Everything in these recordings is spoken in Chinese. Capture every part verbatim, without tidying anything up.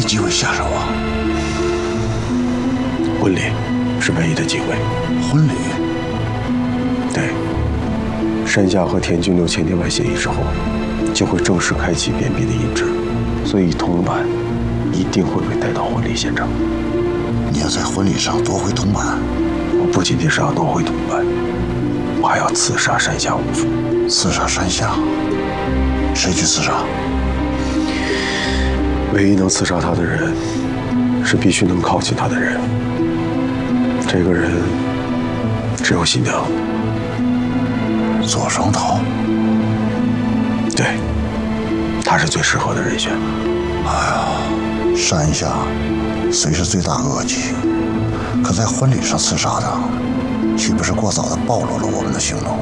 机会下手啊！ 婚礼是唯一的机会。 婚礼？ 对。山下和田君六签订完协议之后，就会正式开启变币的印制，所以铜板一定会被带到婚礼现场。 你要在婚礼上夺回铜板？ 我不仅仅是要夺回铜板，我还要刺杀山下无夫。 刺杀山下？谁去刺杀？ 唯一能刺杀他的人，是必须能靠近他的人。这个人只有新娘。 左双桃。 对，他是最适合的人选。 哎呀，山下虽是罪大恶极，可在婚礼上刺杀他，岂不是过早地暴露了我们的行动？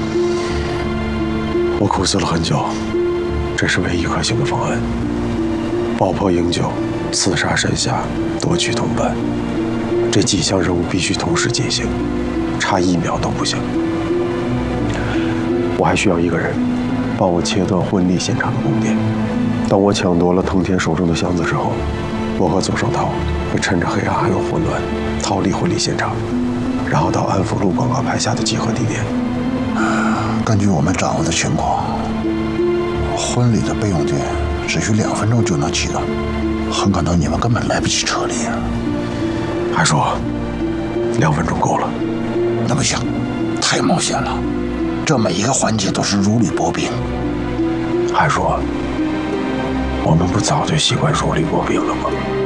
我苦思了很久，这是唯一可行的方案。爆破营救，刺杀山下，夺取铜板，这几项任务必须同时进行，差一秒都不行。我还需要一个人，帮我切断婚礼现场的供电。当我抢夺了藤田手中的箱子之后，我和左手桃会趁着黑暗还有混乱，逃离婚礼现场，然后到安福路广告牌下的集合地点。 根据我们掌握的情况，婚礼的备用电只需两分钟就能启动，很可能你们根本来不及撤离。 还说两分钟够了？ 那不行，太冒险了，这每一个环节都是如履薄冰。 还说我们不早就习惯如履薄冰了吗？